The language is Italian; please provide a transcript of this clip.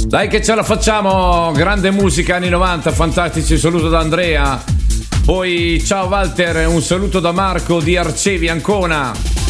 Dai che ce la facciamo, grande musica anni 90, fantastici, un saluto da Andrea. Poi ciao Walter, un saluto da Marco di Arcevi Ancona.